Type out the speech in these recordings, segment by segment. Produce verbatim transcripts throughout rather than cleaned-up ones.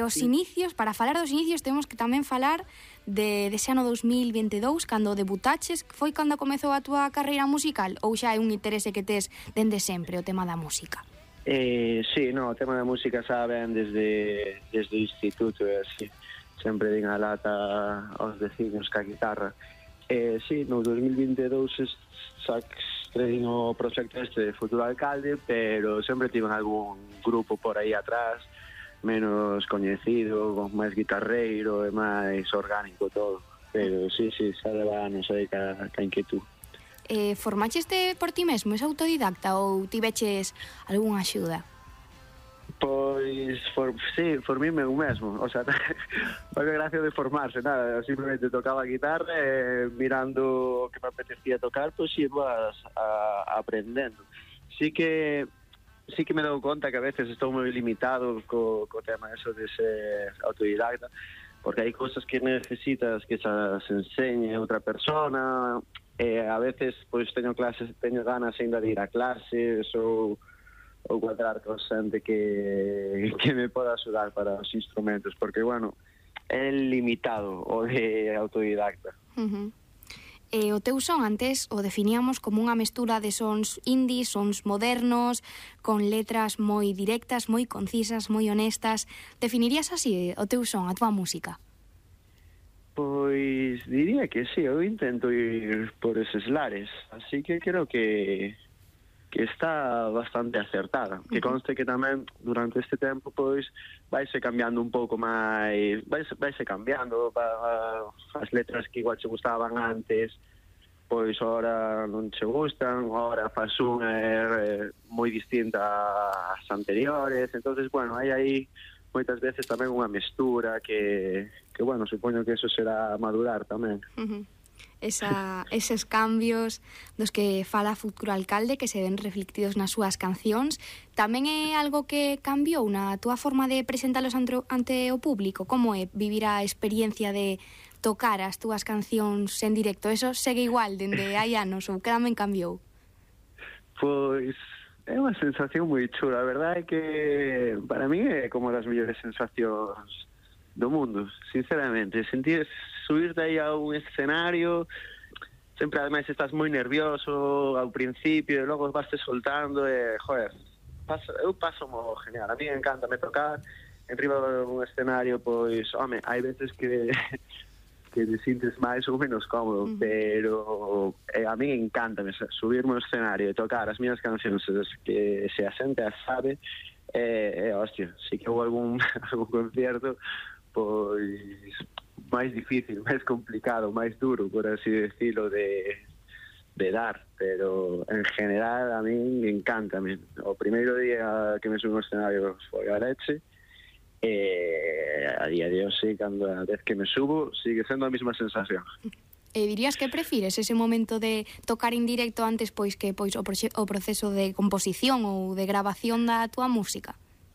os inicios, para falar dos inicios, temos que tamén falar de, dese ano dos mil vinte e dous, cando debutaches, foi cando comezou a túa carreira musical, ou xa é un interese que tes dende sempre, o tema da música? Eh, sí, no, o tema da música xa ben desde, desde o instituto, e así, sempre din a lata aos vecinos ca guitarra. Eh, sí, no dos mil vinte e dous estrei no proxecto este de Futuro Alcalde, pero sempre tiven algún grupo por aí atrás, menos coñecido, máis guitarreiro e máis orgánico todo. Pero sí, sí, xa leva anos aí ca, ca inquietud. Eh, formaxeste por ti mesmo, es autodidacta, ou tiveches algunha axuda? Pois, for, sí, por mí mesmo mesmo, o sea, foi a gracia de formarse, nada, simplemente tocaba a guitarra e mirando o que me apetecía tocar, pois ibas a, aprendendo. Sí que sí que me dou conta que a veces estou moi limitado co, co tema eso de ser autodidacta, porque hai cousas que necesitas que xa se enseñe outra persona, e a veces pois teño clases, teño ganas ainda de ir a clases ou ou cuadrar con xente que, que me poda axudar para os instrumentos, porque, bueno, é limitado o de autodidacta. Uh-huh. E o teu son antes o definíamos como unha mestura de sons indie, sons modernos, con letras moi directas, moi concisas, moi honestas. Definirías así o teu son, a túa música? Pois diría que sí, eu intento ir por eses lares, así que creo que que está bastante acertada, que conste que tamén durante este tempo pois vaise cambiando un pouco máis, vaise, vaise cambiando pa, as letras que igual che gustaban antes, pois ora non che gustan, ora faz unha é moi distinta ás anteriores, entonces bueno, hai aí moitas veces tamén unha mestura que, que bueno, supoño que eso será madurar tamén. Uh-huh. Esa, eses cambios dos que fala Futuro Alcalde que se ven reflectidos nas súas cancións tamén é algo que cambiou na túa forma de presentalos ante, ante o público? Como é vivir a experiencia de tocar as túas cancións en directo? Eso segue igual dende hai anos ou que tamén cambiou? Pois é unha sensación moi chula, a verdade é que para mí é como das mellores sensacións do mundo, sinceramente, sentir subirte aí a un escenario, sempre ademais estás moi nervioso ao principio e logo vaste soltando e, joder, paso, eu paso mo genial, a mí encanta me tocar en riba de un escenario, pois, home, hai veces que que te sintes máis ou menos cómodo, uh-huh. pero eh, a mí encanta subirme ao escenario e tocar as miñas cancións que se a xente as sabe, e, eh, hostia, si que houve algún, algún concierto pois máis difícil, máis complicado, máis duro, por así decirlo, de, de dar, pero en general a mí me encanta. O primeiro día que me subo ao escenario foi a leche, e a día de hoxe, cando a vez que me subo, sigue sendo a mesma sensación. E dirías que prefires ese momento de tocar en directo antes pois que pois o, proxe- o proceso de composición ou de grabación da túa música?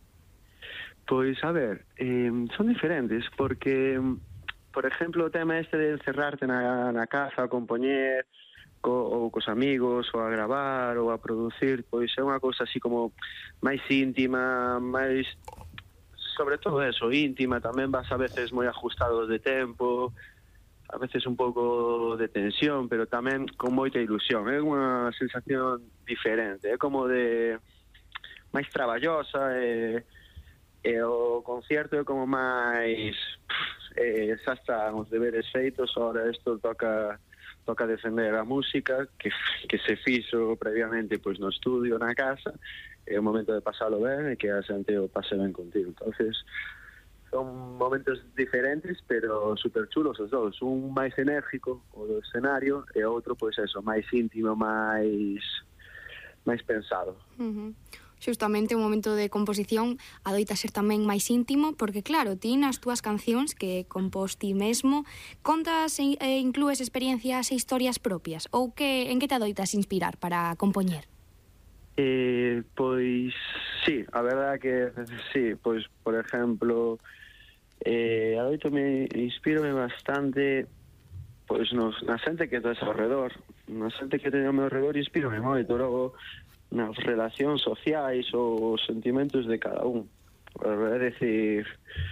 Pois, a ver, eh, son diferentes, porque, por exemplo, o tema este de encerrarte na, na casa a compoñer, co, ou cos amigos, ou a gravar, ou a producir, pois é unha cousa así como máis íntima, máis, sobre todo eso, íntima, tamén vas a veces moi ajustados de tempo, a veces un pouco de tensión, pero tamén con moita ilusión, é unha sensación diferente, é como de máis traballosa, e... e o concierto é como máis eh, xa están os deberes feitos, ahora isto toca toca defender a música que, que se fixo previamente pois no estudio, na casa, é o momento de pasalo ben e que a xente o pase ben contigo. Entonces son momentos diferentes pero super chulos os dous, un máis enérgico o do escenario e outro pois eso, máis íntimo, máis máis pensado. Uh-huh. Xustamente o momento de composición adoita ser tamén máis íntimo, porque claro, ti nas túas cancións que compós ti mesmo, contas e, e inclúes experiencias e historias propias, ou que en que te adoitas inspirar para compoñer? Eh, pois sí, a verdade que sí, pois por exemplo eh, adoito me inspírome bastante pois nos, na xente que tes ao redor, na xente que teño ao meu redor inspírome moito, logo nas relacións sociais ou os sentimentos de cada un. É dicir,